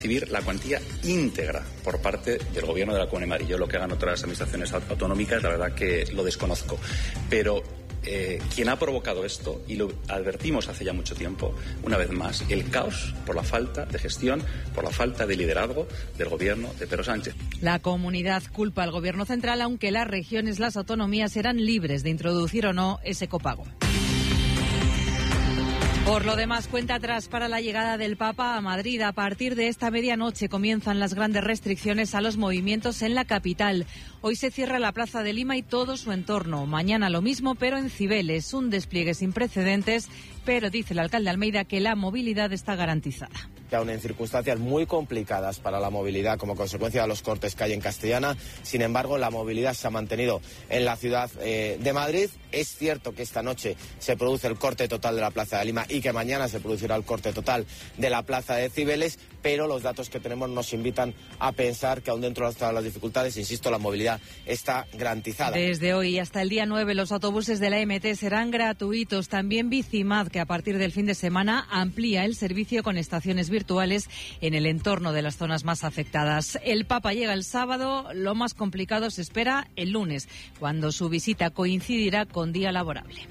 recibir la cuantía íntegra por parte del Gobierno de la Comunidad de Madrid. Yo lo que hagan otras administraciones autonómicas, la verdad que lo desconozco. Pero quien ha provocado esto, y lo advertimos hace ya mucho tiempo, una vez más, el caos por la falta de gestión, por la falta de liderazgo del Gobierno de Pedro Sánchez. La comunidad culpa al Gobierno central, aunque las regiones, las autonomías, serán libres de introducir o no ese copago. Por lo demás, cuenta atrás para la llegada del Papa a Madrid. A partir de esta medianoche comienzan las grandes restricciones a los movimientos en la capital. Hoy se cierra la Plaza de Lima y todo su entorno. Mañana lo mismo, pero en Cibeles. Un despliegue sin precedentes, pero dice el alcalde Almeida que la movilidad está garantizada. Aún en circunstancias muy complicadas para la movilidad como consecuencia de los cortes que hay en Castellana, sin embargo la movilidad se ha mantenido en la ciudad de Madrid. Es cierto que esta noche se produce el corte total de la Plaza de Lima y que mañana se producirá el corte total de la Plaza de Cibeles, pero los datos que tenemos nos invitan a pensar que aún dentro de todas las dificultades, insisto, la movilidad está garantizada. Desde hoy hasta el día 9 los autobuses de la MT serán gratuitos. También Bicimad, que a partir del fin de semana amplía el servicio con estaciones virtuales en el entorno de las zonas más afectadas. El Papa llega el sábado, lo más complicado se espera el lunes, cuando su visita coincidirá con día laborable.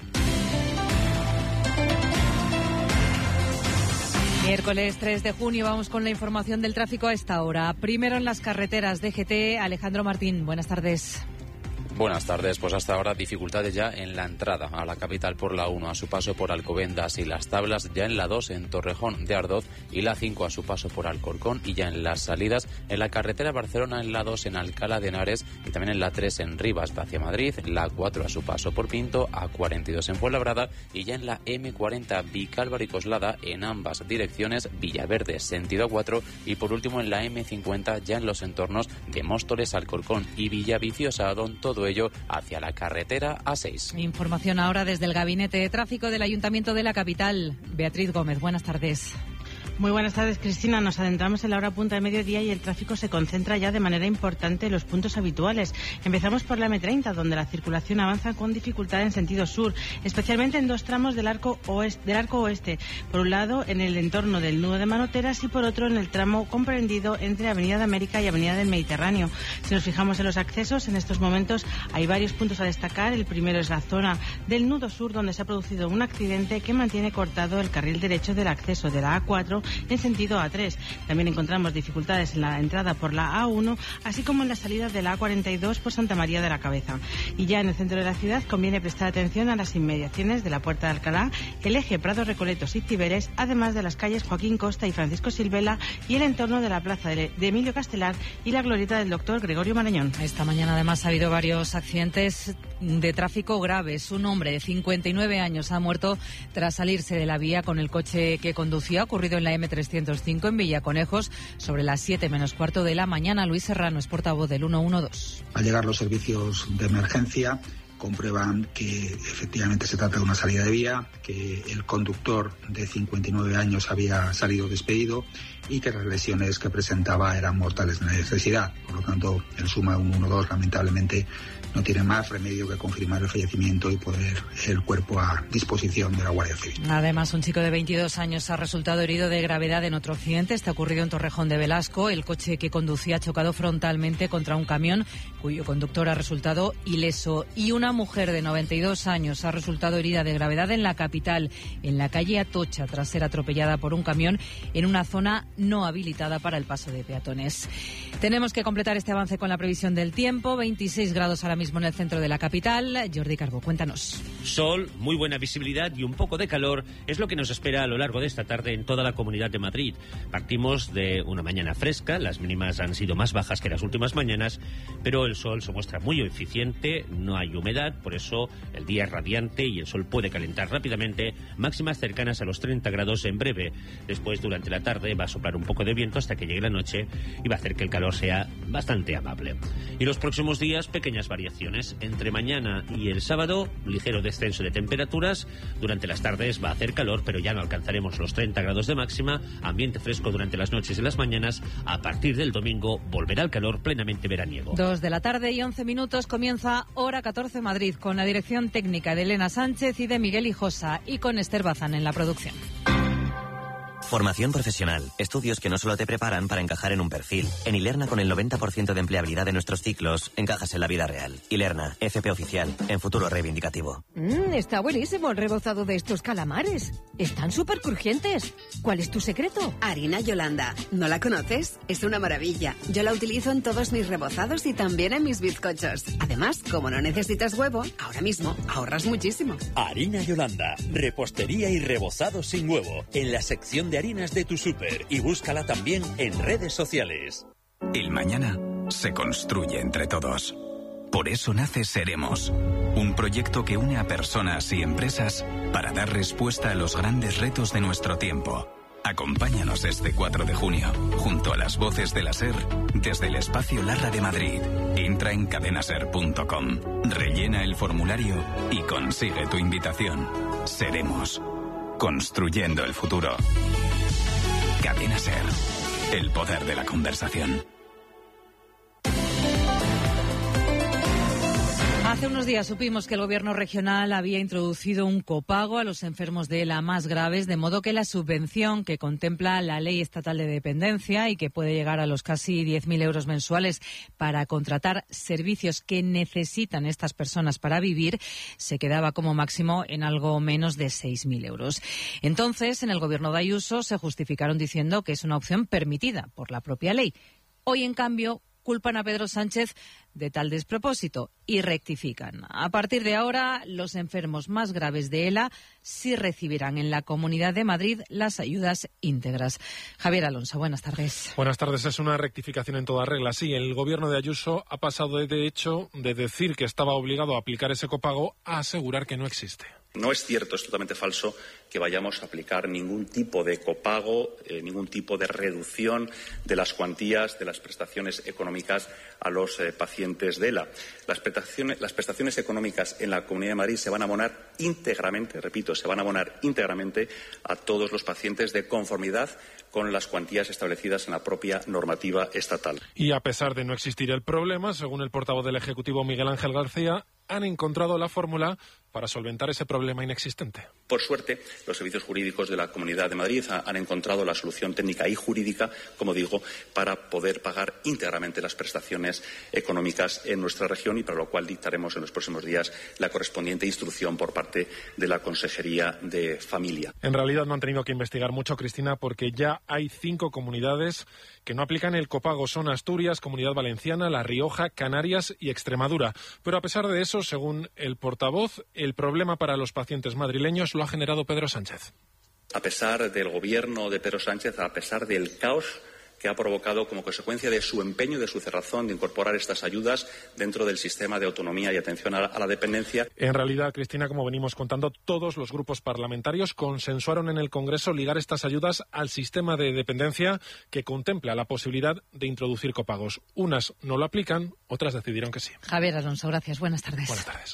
Miércoles 3 de junio, vamos con la información del tráfico a esta hora. Primero en las carreteras, DGT, Alejandro Martín, buenas tardes. Buenas tardes, pues hasta ahora dificultades ya en la entrada a la capital por la 1 a su paso por Alcobendas y Las Tablas, ya en la 2 en Torrejón de Ardoz y la 5 a su paso por Alcorcón, y ya en las salidas en la carretera Barcelona en la 2 en Alcalá de Henares y también en la 3 en Rivas hacia Madrid, la 4 a su paso por Pinto, A42 en Fuenlabrada y ya en la M40 Vicálvaro y Coslada en ambas direcciones, Villaverde sentido A4 y por último en la M50 ya en los entornos de Móstoles, Alcorcón y Villaviciosa, Adón, todo ello hacia la carretera A6. Información ahora desde el Gabinete de Tráfico del Ayuntamiento de la capital. Beatriz Gómez, buenas tardes. Muy buenas tardes, Cristina. Nos adentramos en la hora punta de mediodía y el tráfico se concentra ya de manera importante en los puntos habituales. Empezamos por la M30, donde la circulación avanza con dificultad en sentido sur, especialmente en dos tramos del arco oeste. Por un lado, en el entorno del nudo de Manoteras y por otro, en el tramo comprendido entre Avenida de América y Avenida del Mediterráneo. Si nos fijamos en los accesos, en estos momentos hay varios puntos a destacar. El primero es la zona del nudo sur, donde se ha producido un accidente que mantiene cortado el carril derecho del acceso de la A4 en sentido A3. También encontramos dificultades en la entrada por la A1, así como en la salida de la A42 por Santa María de la Cabeza. Y ya en el centro de la ciudad conviene prestar atención a las inmediaciones de la Puerta de Alcalá, el eje Prado Recoletos y Ciberes, además de las calles Joaquín Costa y Francisco Silvela y el entorno de la plaza de Emilio Castelar y la glorieta del doctor Gregorio Marañón. Esta mañana además ha habido varios accidentes de tráfico graves. Un hombre de 59 años ha muerto tras salirse de la vía con el coche que conducía, ocurrido en la M305 en Villaconejos sobre las 7 menos cuarto de la mañana. Luis Serrano es portavoz del 112. Al llegar los servicios de emergencia comprueban que efectivamente se trata de una salida de vía, que el conductor de 59 años había salido despedido y que las lesiones que presentaba eran mortales de necesidad. Por lo tanto, el SUMA 112 lamentablemente no tiene más remedio que confirmar el fallecimiento y poner el cuerpo a disposición de la Guardia Civil. Además, un chico de 22 años ha resultado herido de gravedad en otro accidente. Este ha ocurrido en Torrejón de Velasco. El coche que conducía ha chocado frontalmente contra un camión cuyo conductor ha resultado ileso. Y una mujer de 92 años ha resultado herida de gravedad en la capital, en la calle Atocha, tras ser atropellada por un camión en una zona no habilitada para el paso de peatones. Tenemos que completar este avance con la previsión del tiempo. 26 grados ahora mismo en el centro de la capital. Jordi Carbó, cuéntanos. Sol, muy buena visibilidad y un poco de calor es lo que nos espera a lo largo de esta tarde en toda la Comunidad de Madrid. Partimos de una mañana fresca, las mínimas han sido más bajas que las últimas mañanas, pero el sol se muestra muy eficiente, no hay humedad, por eso el día es radiante y el sol puede calentar rápidamente, máximas cercanas a los 30 grados en breve. Después, durante la tarde, va a soplar un poco de viento hasta que llegue la noche y va a hacer que el calor sea bastante amable. Y los próximos días, pequeñas variaciones. Entre mañana y el sábado, ligero descenso de temperaturas. Durante las tardes va a hacer calor, pero ya no alcanzaremos los 30 grados de máxima. Ambiente fresco durante las noches y las mañanas. A partir del domingo volverá el calor plenamente veraniego. 2 de la tarde y 11 minutos comienza Hora 14 Madrid, con la dirección técnica de Elena Sánchez y de Miguel Hijosa, y con Esther Bazán en la producción. Formación profesional. Estudios que no solo te preparan para encajar en un perfil. En Ilerna, con el 90% de empleabilidad de nuestros ciclos, encajas en la vida real. Ilerna, FP oficial, en futuro reivindicativo. Está buenísimo el rebozado de estos calamares. Están súper crujientes. ¿Cuál es tu secreto? Harina Yolanda. ¿No la conoces? Es una maravilla. Yo la utilizo en todos mis rebozados y también en mis bizcochos. Además, como no necesitas huevo, ahora mismo ahorras muchísimo. Harina Yolanda. Repostería y rebozado sin huevo. En la sección de harinas de tu súper. Y búscala también en redes sociales. El mañana se construye entre todos. Por eso nace Seremos, un proyecto que une a personas y empresas para dar respuesta a los grandes retos de nuestro tiempo. Acompáñanos este 4 de junio, junto a las voces de la SER, desde el espacio Larra de Madrid. Entra en cadenaser.com, rellena el formulario y consigue tu invitación. Seremos, construyendo el futuro. Cadena SER, el poder de la conversación. Hace unos días supimos que el Gobierno regional había introducido un copago a los enfermos de ELA más graves, de modo que la subvención que contempla la Ley Estatal de Dependencia y que puede llegar a los casi 10.000 euros mensuales para contratar servicios que necesitan estas personas para vivir, se quedaba como máximo en algo menos de 6.000 euros. Entonces, en el Gobierno de Ayuso se justificaron diciendo que es una opción permitida por la propia ley. Hoy, en cambio, culpan a Pedro Sánchez de tal despropósito y rectifican. A partir de ahora, los enfermos más graves de ELA sí recibirán en la Comunidad de Madrid las ayudas íntegras. Javier Alonso, buenas tardes. Buenas tardes. Es una rectificación en toda regla. Sí, el Gobierno de Ayuso ha pasado, de hecho, de decir que estaba obligado a aplicar ese copago a asegurar que no existe. No es cierto, es totalmente falso que vayamos a aplicar ningún tipo de copago, ningún tipo de reducción de las cuantías de las prestaciones económicas a los pacientes de ELA. Las prestaciones económicas en la Comunidad de Madrid se van a abonar íntegramente, repito, se van a abonar íntegramente a todos los pacientes de conformidad con las cuantías establecidas en la propia normativa estatal. Y a pesar de no existir el problema, según el portavoz del Ejecutivo Miguel Ángel García, han encontrado la fórmula para solventar ese problema inexistente. Por suerte, los servicios jurídicos de la Comunidad de Madrid han encontrado la solución técnica y jurídica, como digo, para poder pagar íntegramente las prestaciones económicas en nuestra región y para lo cual dictaremos en los próximos días la correspondiente instrucción por parte de la Consejería de Familia. En realidad no han tenido que investigar mucho, Cristina, porque ya hay 5 comunidades que no aplican el copago. Son Asturias, Comunidad Valenciana, La Rioja, Canarias y Extremadura. Pero a pesar de eso, según el portavoz, el problema para los pacientes madrileños lo ha generado Pedro Sánchez. A pesar del gobierno de Pedro Sánchez, a pesar del caos que ha provocado como consecuencia de su empeño y de su cerrazón de incorporar estas ayudas dentro del sistema de autonomía y atención a la dependencia. En realidad, Cristina, como venimos contando, todos los grupos parlamentarios consensuaron en el Congreso ligar estas ayudas al sistema de dependencia que contempla la posibilidad de introducir copagos. Unas no lo aplican, otras decidieron que sí. Javier Alonso, gracias. Buenas tardes. Buenas tardes.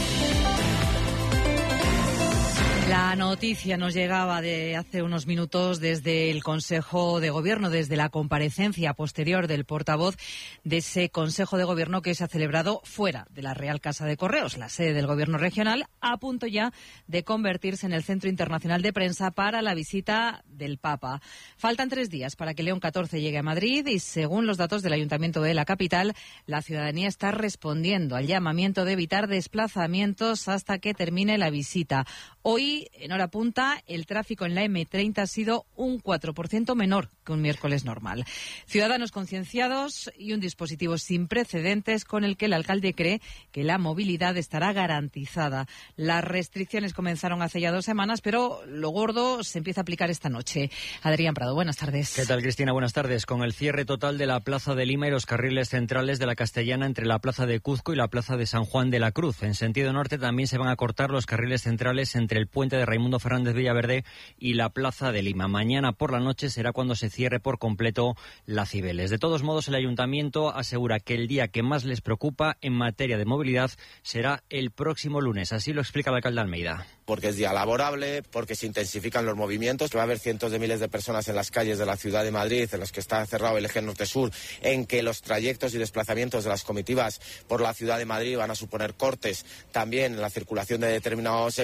La noticia nos llegaba de hace unos minutos desde el Consejo de Gobierno, desde la comparecencia posterior del portavoz de ese Consejo de Gobierno que se ha celebrado fuera de la Real Casa de Correos, la sede del Gobierno regional, a punto ya de convertirse en el centro internacional de prensa para la visita del Papa. Faltan 3 días para que León XIV llegue a Madrid y, según los datos del Ayuntamiento de la capital, la ciudadanía está respondiendo al llamamiento de evitar desplazamientos hasta que termine la visita. Hoy, en hora punta, el tráfico en la M30 ha sido un 4% menor que un miércoles normal. Ciudadanos concienciados y un dispositivo sin precedentes con el que el alcalde cree que la movilidad estará garantizada. Las restricciones comenzaron hace ya 2 semanas, pero lo gordo se empieza a aplicar esta noche. Adrián Prado, buenas tardes. ¿Qué tal, Cristina? Buenas tardes. Con el cierre total de la Plaza de Lima y los carriles centrales de la Castellana entre la Plaza de Cuzco y la Plaza de San Juan de la Cruz. En sentido norte también se van a cortar los carriles centrales entre el puente de Raimundo Fernández Villaverde y la Plaza de Lima. Mañana por la noche será cuando se cierre por completo la Cibeles. De todos modos, el Ayuntamiento asegura que el día que más les preocupa en materia de movilidad será el próximo lunes. Así lo explica el alcalde Almeida. Porque es día laborable, porque se intensifican los movimientos, que va a haber cientos de miles de personas en las calles de la ciudad de Madrid, en las que está cerrado el eje norte-sur, en que los trayectos y desplazamientos de las comitivas por la ciudad de Madrid van a suponer cortes también en la circulación de determinados ejes.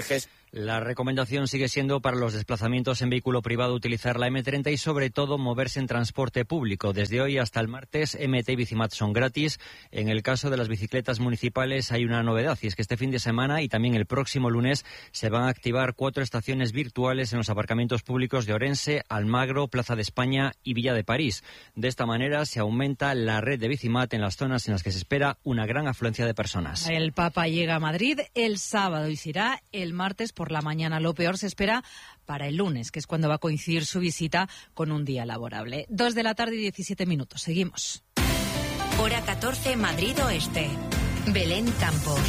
La recomendación sigue siendo para los desplazamientos en vehículo privado utilizar la M30 y sobre todo moverse en transporte público. Desde hoy hasta el martes MT y Bicimat son gratis. En el caso de las bicicletas municipales hay una novedad y es que este fin de semana y también el próximo lunes se van a activar 4 estaciones virtuales en los aparcamientos públicos de Orense, Almagro, Plaza de España y Villa de París. De esta manera se aumenta la red de Bicimat en las zonas en las que se espera una gran afluencia de personas. El Papa llega a Madrid el sábado y se irá el martes por la mañana. Lo peor se espera para el lunes, que es cuando va a coincidir su visita con un día laborable. 2 de la tarde y 17 minutos. Seguimos. Hora 14, Madrid Oeste. Belén Campos.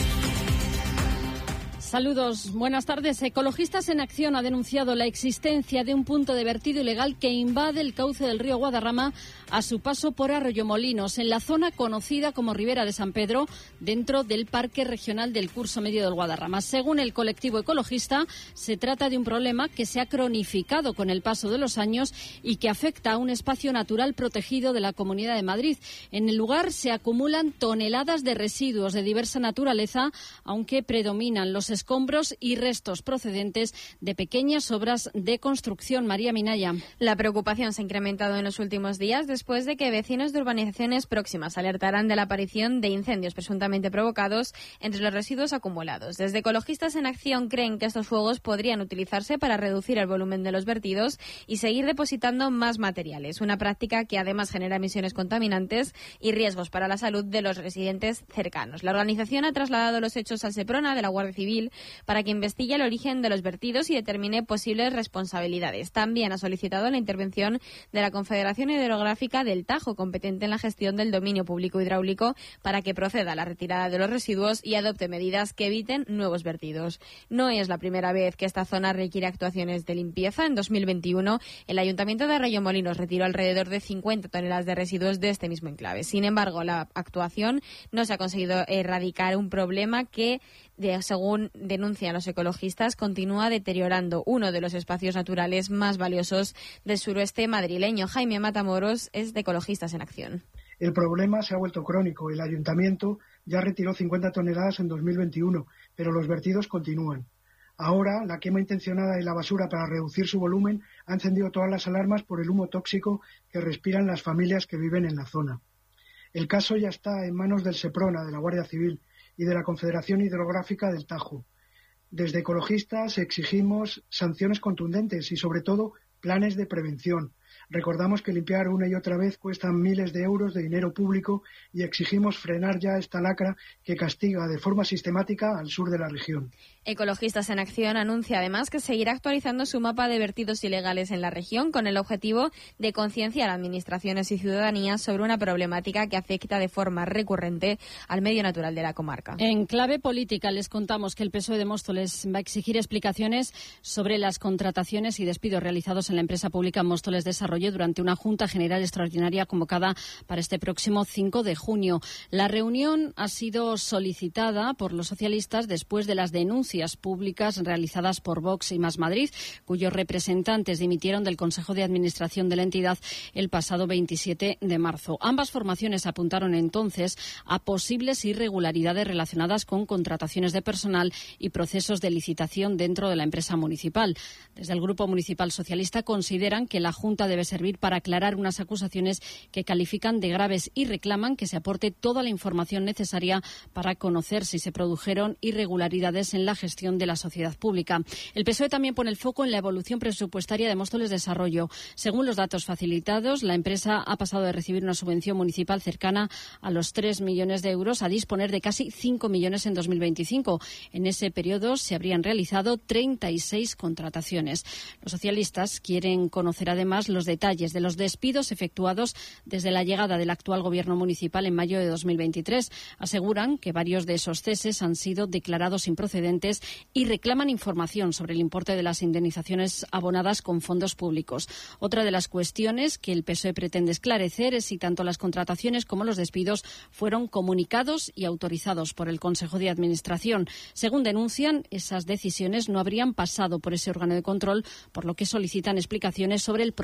Saludos, buenas tardes. Ecologistas en Acción ha denunciado la existencia de un punto de vertido ilegal que invade el cauce del río Guadarrama a su paso por Arroyomolinos, en la zona conocida como Ribera de San Pedro, dentro del Parque Regional del Curso Medio del Guadarrama. Según el colectivo ecologista, se trata de un problema que se ha cronificado con el paso de los años y que afecta a un espacio natural protegido de la Comunidad de Madrid. En el lugar se acumulan toneladas de residuos de diversa naturaleza, aunque predominan los escombros y restos procedentes de pequeñas obras de construcción. María Minaya. La preocupación se ha incrementado en los últimos días después de que vecinos de urbanizaciones próximas alertaran de la aparición de incendios presuntamente provocados entre los residuos acumulados. Desde Ecologistas en Acción creen que estos fuegos podrían utilizarse para reducir el volumen de los vertidos y seguir depositando más materiales, una práctica que además genera emisiones contaminantes y riesgos para la salud de los residentes cercanos. La organización ha trasladado los hechos al Seprona de la Guardia Civil para que investigue el origen de los vertidos y determine posibles responsabilidades. También ha solicitado la intervención de la Confederación Hidrográfica del Tajo, competente en la gestión del dominio público hidráulico, para que proceda a la retirada de los residuos y adopte medidas que eviten nuevos vertidos. No es la primera vez que esta zona requiere actuaciones de limpieza. En 2021, el Ayuntamiento de Arroyomolinos retiró alrededor de 50 toneladas de residuos de este mismo enclave. Sin embargo, la actuación no se ha conseguido erradicar un problema que, según denuncian los ecologistas, continúa deteriorando uno de los espacios naturales más valiosos del suroeste madrileño. Jaime Matamoros es de Ecologistas en Acción. El problema se ha vuelto crónico. El ayuntamiento ya retiró 50 toneladas en 2021, pero los vertidos continúan. Ahora, la quema intencionada y la basura para reducir su volumen ha encendido todas las alarmas por el humo tóxico que respiran las familias que viven en la zona. El caso ya está en manos del Seprona, de la Guardia Civil y de la Confederación Hidrográfica del Tajo. Desde Ecologistas exigimos sanciones contundentes y, sobre todo, planes de prevención. Recordamos que limpiar una y otra vez cuesta miles de euros de dinero público y exigimos frenar ya esta lacra que castiga de forma sistemática al sur de la región. Ecologistas en Acción anuncia además que seguirá actualizando su mapa de vertidos ilegales en la región con el objetivo de concienciar a administraciones y ciudadanía sobre una problemática que afecta de forma recurrente al medio natural de la comarca. En clave política les contamos que el PSOE de Móstoles va a exigir explicaciones sobre las contrataciones y despidos realizados en la empresa pública Móstoles Desarrollo durante una Junta General Extraordinaria convocada para este próximo 5 de junio. La reunión ha sido solicitada por los socialistas después de las denuncias públicas realizadas por Vox y Más Madrid, cuyos representantes dimitieron del Consejo de Administración de la entidad el pasado 27 de marzo. Ambas formaciones apuntaron entonces a posibles irregularidades relacionadas con contrataciones de personal y procesos de licitación dentro de la empresa municipal. Desde el Grupo Municipal Socialista consideran que la Junta debe servir para aclarar unas acusaciones que califican de graves y reclaman que se aporte toda la información necesaria para conocer si se produjeron irregularidades en la gestión de la sociedad pública. El PSOE también pone el foco en la evolución presupuestaria de Móstoles Desarrollo. Según los datos facilitados, la empresa ha pasado de recibir una subvención municipal cercana a los 3 millones de euros a disponer de casi 5 millones en 2025. En ese periodo se habrían realizado 36 contrataciones. Los socialistas quieren conocer además los detalles de los despidos efectuados desde la llegada del actual gobierno municipal en mayo de 2023. Aseguran que varios de esos ceses han sido declarados improcedentes y reclaman información sobre el importe de las indemnizaciones abonadas con fondos públicos. Otra de las cuestiones que el PSOE pretende esclarecer es si tanto las contrataciones como los despidos fueron comunicados y autorizados por el Consejo de Administración. Según denuncian, esas decisiones no habrían pasado por ese órgano de control, por lo que solicitan explicaciones sobre el procedimiento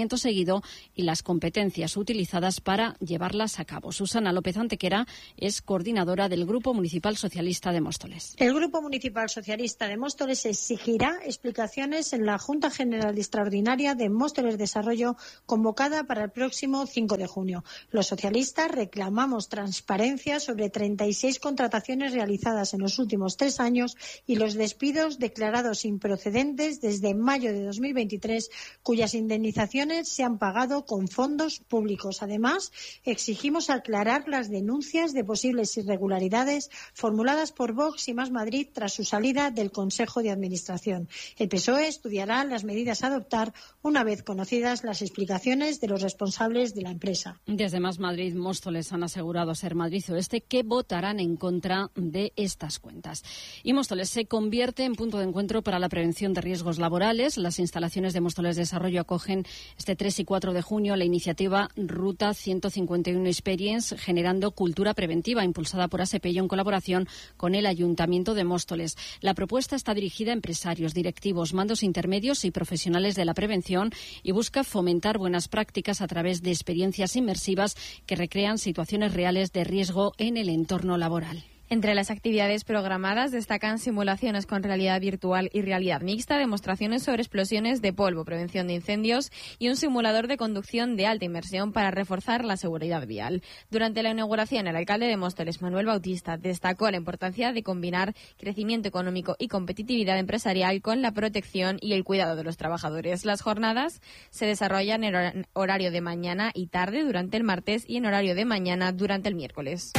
seguimiento seguido y las competencias utilizadas para llevarlas a cabo. Susana López Antequera es coordinadora del Grupo Municipal Socialista de Móstoles. El Grupo Municipal Socialista de Móstoles exigirá explicaciones en la Junta General Extraordinaria de Móstoles Desarrollo convocada para el próximo 5 de junio. Los socialistas reclamamos transparencia sobre 36 contrataciones realizadas en los últimos 3 años y los despidos declarados improcedentes desde mayo de 2023, cuyas indemnizaciones se han pagado con fondos públicos. Además, exigimos aclarar las denuncias de posibles irregularidades formuladas por Vox y Más Madrid tras su salida del Consejo de Administración. El PSOE estudiará las medidas a adoptar una vez conocidas las explicaciones de los responsables de la empresa. Desde Más Madrid, Móstoles han asegurado a Ser Madrid Oeste que votarán en contra de estas cuentas. Y Móstoles se convierte en punto de encuentro para la prevención de riesgos laborales. Las instalaciones de Móstoles Desarrollo acogen este 3 y 4 de junio la iniciativa Ruta 151 Experience, generando cultura preventiva, impulsada por ASEPELLO en colaboración con el Ayuntamiento de Móstoles. La propuesta está dirigida a empresarios, directivos, mandos intermedios y profesionales de la prevención y busca fomentar buenas prácticas a través de experiencias inmersivas que recrean situaciones reales de riesgo en el entorno laboral. Entre las actividades programadas destacan simulaciones con realidad virtual y realidad mixta, demostraciones sobre explosiones de polvo, prevención de incendios y un simulador de conducción de alta inmersión para reforzar la seguridad vial. Durante la inauguración, el alcalde de Móstoles, Manuel Bautista, destacó la importancia de combinar crecimiento económico y competitividad empresarial con la protección y el cuidado de los trabajadores. Las jornadas se desarrollan en horario de mañana y tarde durante el martes y en horario de mañana durante el miércoles.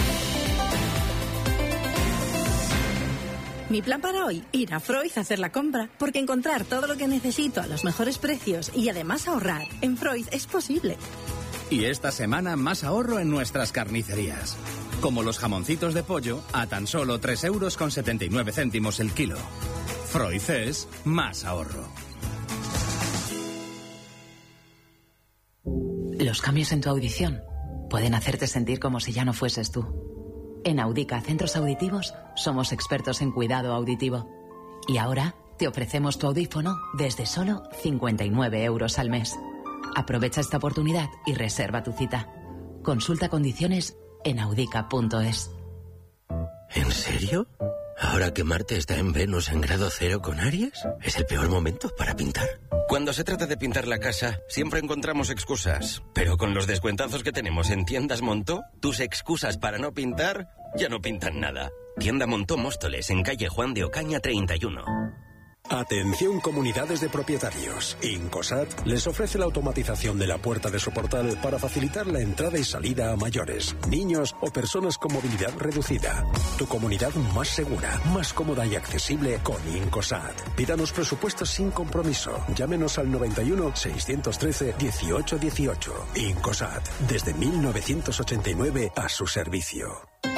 Mi plan para hoy, ir a Freud a hacer la compra, porque encontrar todo lo que necesito a los mejores precios y además ahorrar en Freud es posible. Y esta semana más ahorro en nuestras carnicerías. Como los jamoncitos de pollo a tan solo 3,79 € el kilo. Freud es más ahorro. Los cambios en tu audición pueden hacerte sentir como si ya no fueses tú. En Audica Centros Auditivos somos expertos en cuidado auditivo. Y ahora te ofrecemos tu audífono desde solo 59 € al mes. Aprovecha esta oportunidad y reserva tu cita. Consulta condiciones en audica.es. ¿En serio? ¿Ahora que Marte está en Venus en grado 0 con Aries? ¿Es el peor momento para pintar? Cuando se trata de pintar la casa, siempre encontramos excusas. Pero con los descuentazos que tenemos en Tiendas Montó, tus excusas para no pintar ya no pintan nada. Tienda Montó Móstoles, en calle Juan de Ocaña 31. Atención comunidades de propietarios. Incosat les ofrece la automatización de la puerta de su portal para facilitar la entrada y salida a mayores, niños o personas con movilidad reducida. Tu comunidad más segura, más cómoda y accesible con Incosat. Pídanos presupuestos sin compromiso. Llámenos al 91 613 1818. Incosat, desde 1989 a su servicio.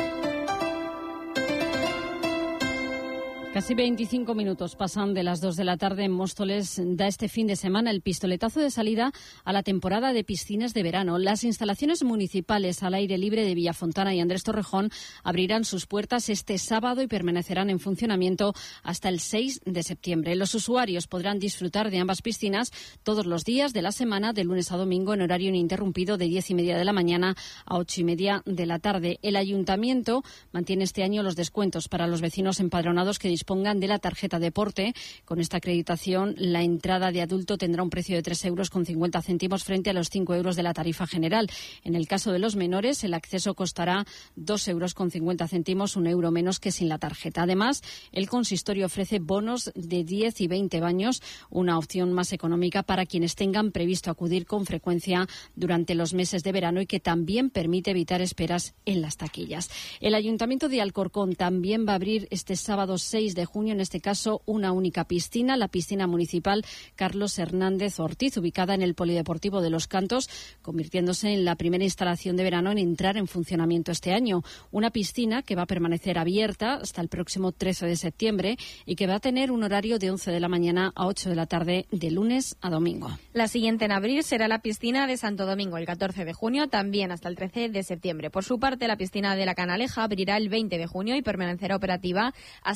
Casi 25 minutos pasan de las 2 de la tarde. En Móstoles da este fin de semana el pistoletazo de salida a la temporada de piscinas de verano. Las instalaciones municipales al aire libre de Villafontana y Andrés Torrejón abrirán sus puertas este sábado y permanecerán en funcionamiento hasta el 6 de septiembre. Los usuarios podrán disfrutar de ambas piscinas todos los días de la semana, de lunes a domingo, en horario ininterrumpido de 10:30 de la mañana a 8:30 de la tarde. El ayuntamiento mantiene este año los descuentos para los vecinos empadronados que dispongan de la tarjeta deporte. Con esta acreditación, la entrada de adulto tendrá un precio de 3,50 € frente a los 5 € de la tarifa general. En el caso de los menores, el acceso costará 2,50 €, €1 menos que sin la tarjeta. Además, el consistorio ofrece bonos de 10 y 20 baños, una opción más económica para quienes tengan previsto acudir con frecuencia durante los meses de verano y que también permite evitar esperas en las taquillas. El Ayuntamiento de Alcorcón también va a abrir este sábado 6 de junio, en este caso, una única piscina, la piscina municipal Carlos Hernández Ortiz, ubicada en el Polideportivo de Los Cantos, convirtiéndose en la primera instalación de verano en entrar en funcionamiento este año. Una piscina que va a permanecer abierta hasta el próximo 13 de septiembre y que va a tener un horario de 11 de la mañana a 8 de la tarde, de lunes a domingo. La siguiente en abrir será la piscina de Santo Domingo, el 14 de junio, también hasta el 13 de septiembre. Por su parte, la piscina de La Canaleja abrirá el 20 de junio y permanecerá operativa hasta el 30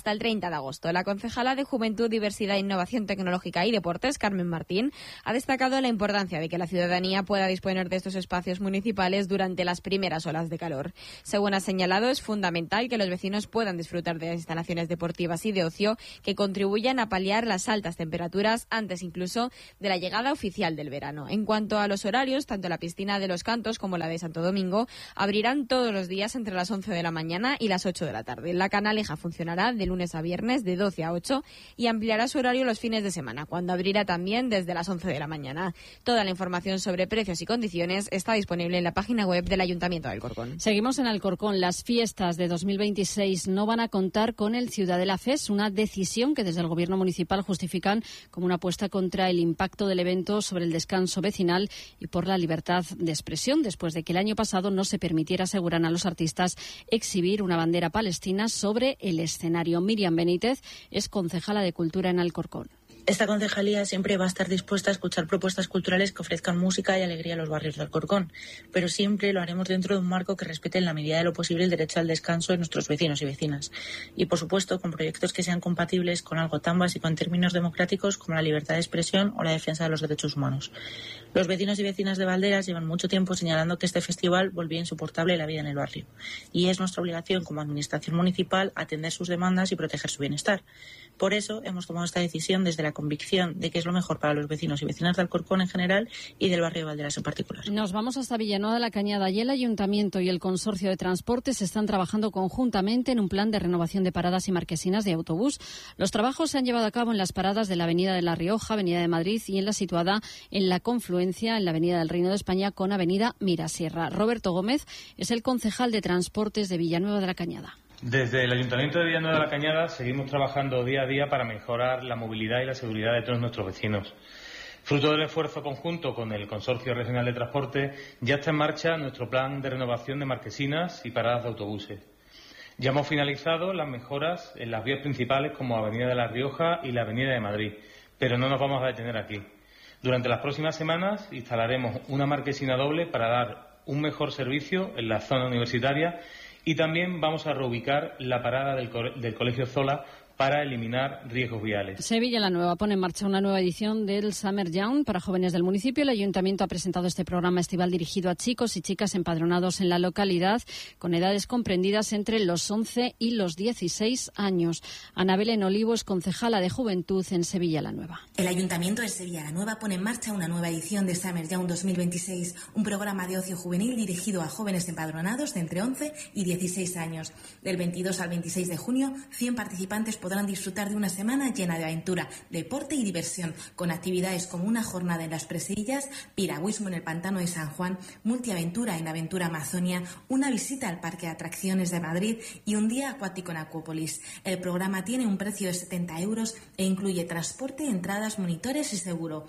30 de agosto. La concejala de Juventud, Diversidad, Innovación Tecnológica y Deportes, Carmen Martín, ha destacado la importancia de que la ciudadanía pueda disponer de estos espacios municipales durante las primeras olas de calor. Según ha señalado, es fundamental que los vecinos puedan disfrutar de las instalaciones deportivas y de ocio que contribuyan a paliar las altas temperaturas antes incluso de la llegada oficial del verano. En cuanto a los horarios, tanto la piscina de Los Cantos como la de Santo Domingo abrirán todos los días entre las 11 de la mañana y las 8 de la tarde. La Canaleja funcionará de lunes a viernes de 12 a 8 y ampliará su horario los fines de semana, cuando abrirá también desde las 11 de la mañana. Toda la información sobre precios y condiciones está disponible en la página web del Ayuntamiento de Alcorcón. Seguimos en Alcorcón. Las fiestas de 2026 no van a contar con el Ciudadela Fest, una decisión que desde el Gobierno municipal justifican como una apuesta contra el impacto del evento sobre el descanso vecinal y por la libertad de expresión, después de que el año pasado no se permitiera, aseguran a los artistas, exhibir una bandera palestina sobre el escenario. Miriam Benítez es concejala de Cultura en Alcorcón. Esta concejalía siempre va a estar dispuesta a escuchar propuestas culturales que ofrezcan música y alegría a los barrios de Alcorcón, pero siempre lo haremos dentro de un marco que respete en la medida de lo posible el derecho al descanso de nuestros vecinos y vecinas. Y, por supuesto, con proyectos que sean compatibles con algo tan básico en términos democráticos como la libertad de expresión o la defensa de los derechos humanos. Los vecinos y vecinas de Valderas llevan mucho tiempo señalando que este festival volvía insoportable la vida en el barrio. Y es nuestra obligación como administración municipal atender sus demandas y proteger su bienestar. Por eso hemos tomado esta decisión desde la convicción de que es lo mejor para los vecinos y vecinas de Alcorcón en general y del barrio de Valderas en particular. Nos vamos hasta Villanueva de la Cañada y el Ayuntamiento y el Consorcio de Transportes están trabajando conjuntamente en un plan de renovación de paradas y marquesinas de autobús. Los trabajos se han llevado a cabo en las paradas de la Avenida de La Rioja, Avenida de Madrid y en la situada en la confluencia en la Avenida del Reino de España con Avenida Mirasierra. Roberto Gómez es el concejal de Transportes de Villanueva de la Cañada. Desde el Ayuntamiento de Villanueva de la Cañada seguimos trabajando día a día para mejorar la movilidad y la seguridad de todos nuestros vecinos. Fruto del esfuerzo conjunto con el Consorcio Regional de Transporte, ya está en marcha nuestro plan de renovación de marquesinas y paradas de autobuses. Ya hemos finalizado las mejoras en las vías principales como Avenida de La Rioja y la Avenida de Madrid, pero no nos vamos a detener aquí. Durante las próximas semanas instalaremos una marquesina doble para dar un mejor servicio en la zona universitaria y también vamos a reubicar la parada del Colegio Zola para eliminar riesgos viales. Sevilla la Nueva pone en marcha una nueva edición del Summer Jam para jóvenes del municipio. El Ayuntamiento ha presentado este programa estival dirigido a chicos y chicas empadronados en la localidad con edades comprendidas entre los 11 y los 16 años. Ana Belén Olivo es concejala de Juventud en Sevilla la Nueva. El Ayuntamiento de Sevilla la Nueva pone en marcha una nueva edición de Summer Jam 2026, un programa de ocio juvenil dirigido a jóvenes empadronados de entre 11 y 16 años. Del 22 al 26 de junio, 100 participantes podrán disfrutar de una semana llena de aventura, deporte y diversión, con actividades como una jornada en las Presillas, piragüismo en el Pantano de San Juan, multiaventura en Aventura Amazonia, una visita al Parque de Atracciones de Madrid y un día acuático en Acuópolis. El programa tiene un precio de 70 € e incluye transporte, entradas, monitores y seguro.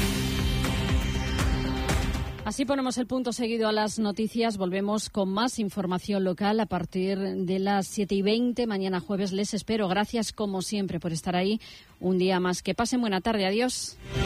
Así ponemos el punto seguido a las noticias. Volvemos con más información local a partir de las 7:20. Mañana jueves les espero. Gracias como siempre por estar ahí un día más. Que pasen buena tarde. Adiós.